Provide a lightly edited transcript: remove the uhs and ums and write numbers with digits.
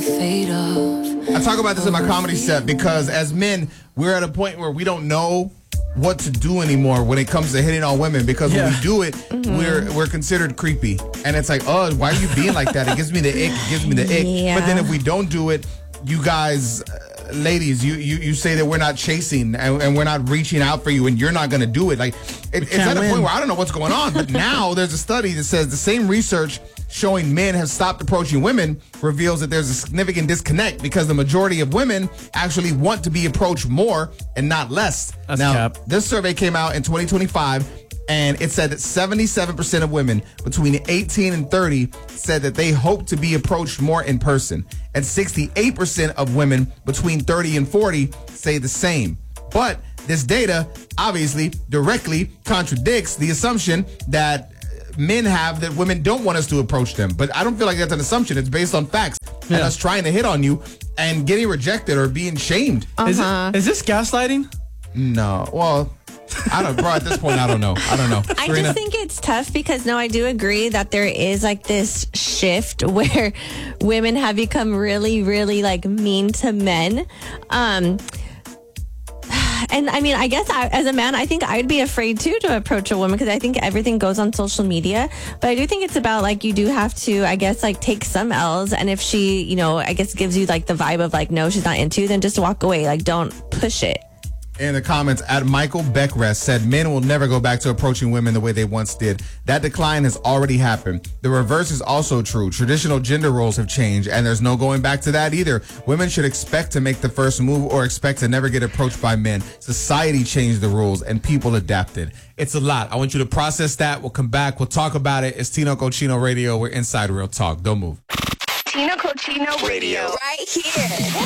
fade off. I talk about this in my comedy set because as men, we're at a point where we don't know what to do anymore when it comes to hitting on women, because when we do it, we're considered creepy. And it's like, oh, why are you being like that? It gives me the ick. It gives me the ick. Yeah. But then if we don't do it, you guys, ladies, you say that we're not chasing and we're not reaching out for you and you're not going to do it. Like it's at a point where I don't know what's going on. But now there's a study that says the same research showing men have stopped approaching women reveals that there's a significant disconnect because the majority of women actually want to be approached more and not less. That's now, cap. this survey came out in 2025, and it said that 77% of women between 18 and 30 said that they hope to be approached more in person. And 68% of women between 30 and 40 say the same. But this data obviously directly contradicts the assumption that men have that women don't want us to approach them. But I don't feel like that's an assumption. It's based on facts. And us trying to hit on you and getting rejected or being shamed. Is this gaslighting? No. Well, I don't, bro, at this point, I don't know. I just think it's tough because, no, I do agree that there is like this shift where women have become really, really like mean to men. And I mean, I guess as a man, I think I'd be afraid too to approach a woman because I think everything goes on social media. But I do think it's about like you do have to, I guess, like take some L's. And if she, you know, I guess gives you like the vibe of like, no, she's not into you, then just walk away. Like, don't push it. In the comments, at Michael Beckrest said, men will never go back to approaching women the way they once did. That decline has already happened. The reverse is also true. Traditional gender roles have changed, and there's no going back to that either. Women should expect to make the first move or expect to never get approached by men. Society changed the rules, and people adapted. It's a lot. I want you to process that. We'll come back. We'll talk about it. It's Tino Cochino Radio. We're inside Real Talk. Don't move. Tino Cochino Radio. Right here.